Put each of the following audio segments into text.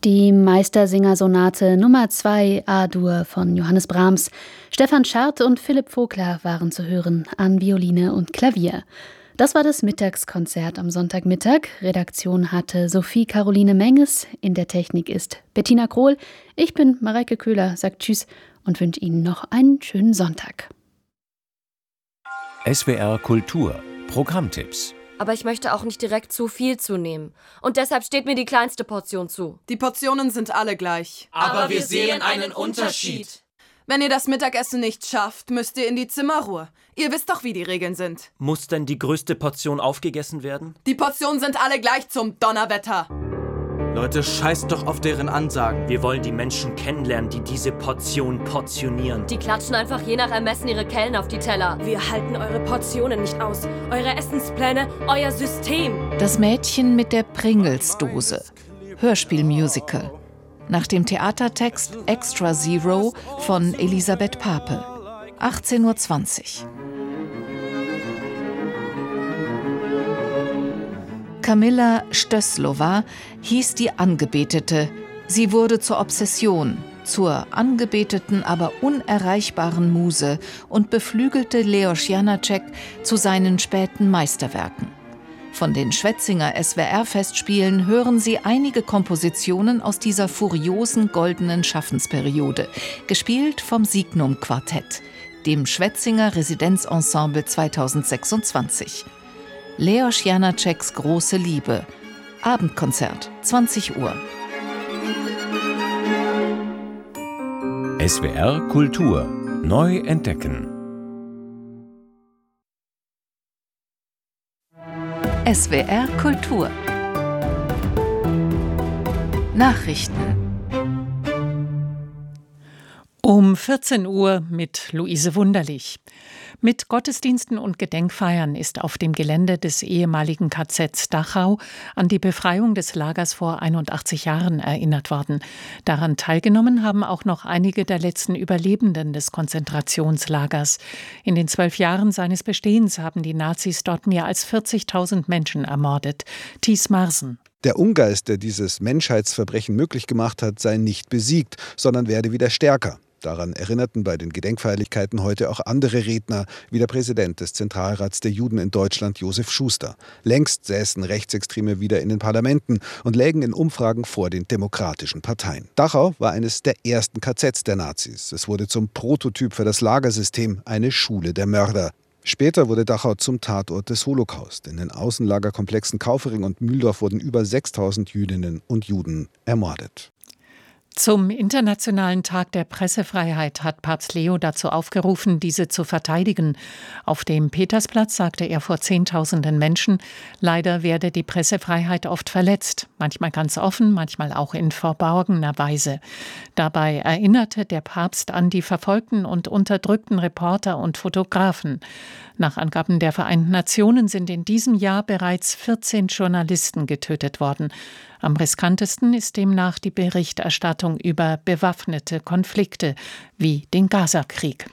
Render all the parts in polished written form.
Die Meistersinger-Sonate Nummer 2 A-Dur von Johannes Brahms. Stefan Schart und Philipp Vogler waren zu hören an Violine und Klavier. Das war das Mittagskonzert am Sonntagmittag. Redaktion hatte Sophie Caroline Menges. In der Technik ist Bettina Krohl. Ich bin Mareike Köhler, sagt Tschüss und wünsche Ihnen noch einen schönen Sonntag. SWR Kultur. Programmtipps. Aber ich möchte auch nicht direkt zu viel zunehmen. Und deshalb steht mir die kleinste Portion zu. Die Portionen sind alle gleich. Aber wir sehen einen Unterschied. Wenn ihr das Mittagessen nicht schafft, müsst ihr in die Zimmerruhe. Ihr wisst doch, wie die Regeln sind. Muss denn die größte Portion aufgegessen werden? Die Portionen sind alle gleich zum Donnerwetter. Leute, scheißt doch auf deren Ansagen. Wir wollen die Menschen kennenlernen, die diese Portion portionieren. Die klatschen einfach je nach Ermessen ihre Kellen auf die Teller. Wir halten eure Portionen nicht aus. Eure Essenspläne, euer System. Das Mädchen mit der Pringles-Dose. Hörspielmusical. Nach dem Theatertext Extra Zero von Elisabeth Pape. 18:20 Uhr. Kamilla Stößlowa hieß die Angebetete. Sie wurde zur Obsession, zur angebeteten, aber unerreichbaren Muse und beflügelte Leos Janáček zu seinen späten Meisterwerken. Von den Schwetzinger SWR-Festspielen hören Sie einige Kompositionen aus dieser furiosen goldenen Schaffensperiode, gespielt vom Signum-Quartett, dem Schwetzinger Residenzensemble 2026. Leos Janáčeks große Liebe. Abendkonzert, 20 Uhr. SWR Kultur. Neu entdecken. SWR Kultur. Nachrichten. Um 14 Uhr mit Luise Wunderlich. Mit Gottesdiensten und Gedenkfeiern ist auf dem Gelände des ehemaligen KZ Dachau an die Befreiung des Lagers vor 81 Jahren erinnert worden. Daran teilgenommen haben auch noch einige der letzten Überlebenden des Konzentrationslagers. In den 12 Jahren seines Bestehens haben die Nazis dort mehr als 40.000 Menschen ermordet. Thies Marsen. Der Ungeist, der dieses Menschheitsverbrechen möglich gemacht hat, sei nicht besiegt, sondern werde wieder stärker. Daran erinnerten bei den Gedenkfeierlichkeiten heute auch andere Redner, wie der Präsident des Zentralrats der Juden in Deutschland, Josef Schuster. Längst säßen Rechtsextreme wieder in den Parlamenten und lägen in Umfragen vor den demokratischen Parteien. Dachau war eines der ersten KZs der Nazis. Es wurde zum Prototyp für das Lagersystem, eine Schule der Mörder. Später wurde Dachau zum Tatort des Holocaust. In den Außenlagerkomplexen Kaufering und Mühldorf wurden über 6.000 Jüdinnen und Juden ermordet. Zum Internationalen Tag der Pressefreiheit hat Papst Leo dazu aufgerufen, diese zu verteidigen. Auf dem Petersplatz sagte er vor Zehntausenden Menschen, leider werde die Pressefreiheit oft verletzt, manchmal ganz offen, manchmal auch in verborgener Weise. Dabei erinnerte der Papst an die verfolgten und unterdrückten Reporter und Fotografen. Nach Angaben der Vereinten Nationen sind in diesem Jahr bereits 14 Journalisten getötet worden. Am riskantesten ist demnach die Berichterstattung über bewaffnete Konflikte wie den Gazakrieg.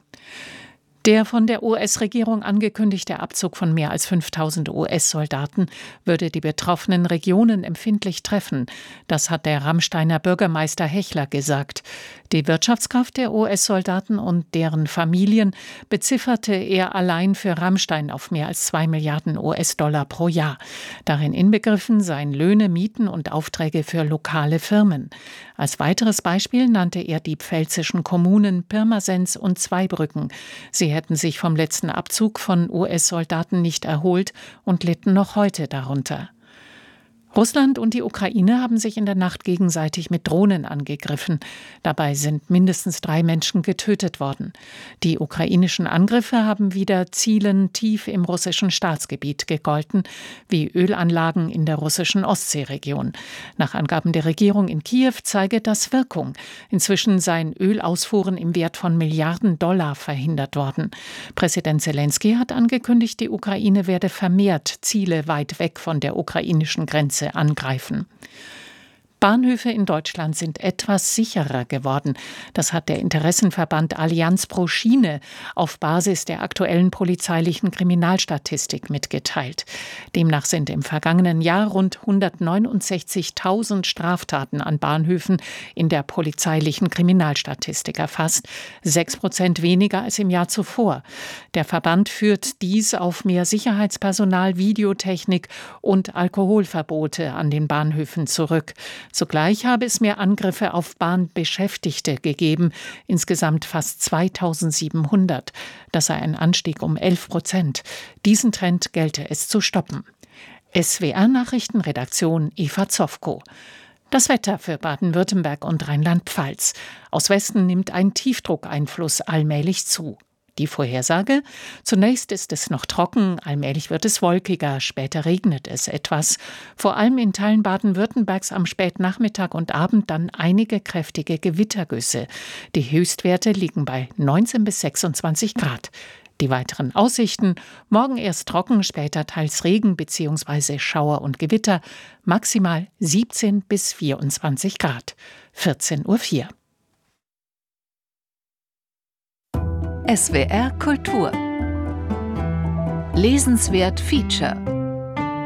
Der von der US-Regierung angekündigte Abzug von mehr als 5.000 US-Soldaten würde die betroffenen Regionen empfindlich treffen. Das hat der Ramsteiner Bürgermeister Hechler gesagt. Die Wirtschaftskraft der US-Soldaten und deren Familien bezifferte er allein für Ramstein auf mehr als 2 Milliarden US-Dollar pro Jahr. Darin inbegriffen seien Löhne, Mieten und Aufträge für lokale Firmen. Als weiteres Beispiel nannte er die pfälzischen Kommunen Pirmasens und Zweibrücken. Sie hätten sich vom letzten Abzug von US-Soldaten nicht erholt und litten noch heute darunter. Russland und die Ukraine haben sich in der Nacht gegenseitig mit Drohnen angegriffen. Dabei sind mindestens 3 Menschen getötet worden. Die ukrainischen Angriffe haben wieder Zielen tief im russischen Staatsgebiet gegolten, wie Ölanlagen in der russischen Ostseeregion. Nach Angaben der Regierung in Kiew zeige das Wirkung. Inzwischen seien Ölausfuhren im Wert von Milliarden Dollar verhindert worden. Präsident Selenskyj hat angekündigt, die Ukraine werde vermehrt Ziele weit weg von der ukrainischen Grenze angreifen. Bahnhöfe in Deutschland sind etwas sicherer geworden. Das hat der Interessenverband Allianz pro Schiene auf Basis der aktuellen polizeilichen Kriminalstatistik mitgeteilt. Demnach sind im vergangenen Jahr rund 169.000 Straftaten an Bahnhöfen in der polizeilichen Kriminalstatistik erfasst, 6% weniger als im Jahr zuvor. Der Verband führt dies auf mehr Sicherheitspersonal, Videotechnik und Alkoholverbote an den Bahnhöfen zurück. Zugleich habe es mehr Angriffe auf Bahnbeschäftigte gegeben, insgesamt fast 2.700. Das sei ein Anstieg um 11%. Diesen Trend gelte es zu stoppen. SWR-Nachrichtenredaktion Eva Zofko. Das Wetter für Baden-Württemberg und Rheinland-Pfalz. Aus Westen nimmt ein Tiefdruckeinfluss allmählich zu. Die Vorhersage: Zunächst ist es noch trocken, allmählich wird es wolkiger, später regnet es etwas. Vor allem in Teilen Baden-Württembergs am Spätnachmittag und Abend dann einige kräftige Gewittergüsse. Die Höchstwerte liegen bei 19 bis 26 Grad. Die weiteren Aussichten: morgen erst trocken, später teils Regen bzw. Schauer und Gewitter, maximal 17 bis 24 Grad. 14:04 Uhr. SWR Kultur. Lesenswert Feature.